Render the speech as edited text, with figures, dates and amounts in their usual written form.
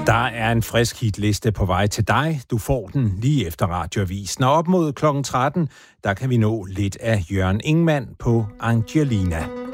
Der er en frisk hitliste på vej til dig. Du får den lige efter Radioavisen. Og op mod kl. 13, der kan vi nå lidt af Jørgen Ingmann på Angelina.